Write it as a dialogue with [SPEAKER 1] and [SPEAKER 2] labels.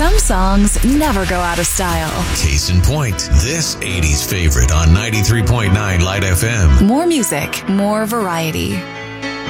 [SPEAKER 1] Some songs never go out of style.
[SPEAKER 2] Case in point, this 80s favorite on 93.9 Light FM.
[SPEAKER 1] More music, more variety.